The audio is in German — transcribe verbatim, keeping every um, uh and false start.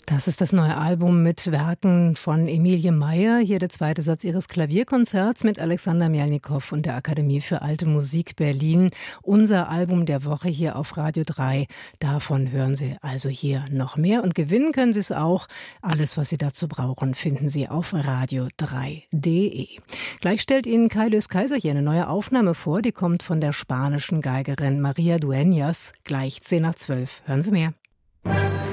Das ist das neue Album mit Werken von Emilie Meyer. Hier der zweite Satz ihres Klavierkonzerts mit Alexander Mjelnikow und der Akademie für Alte Musik Berlin. Unser Album der Woche hier auf Radio drei. Davon hören Sie also hier noch mehr. Und gewinnen können Sie es auch. Alles, was Sie dazu brauchen, finden Sie auf radio drei punkt de. Gleich stellt Ihnen Kai Lös Kaiser hier eine neue Aufnahme vor. Die kommt von der spanischen Geigerin Maria Dueñas. Gleich zehn nach zwölf. Hören Sie mehr.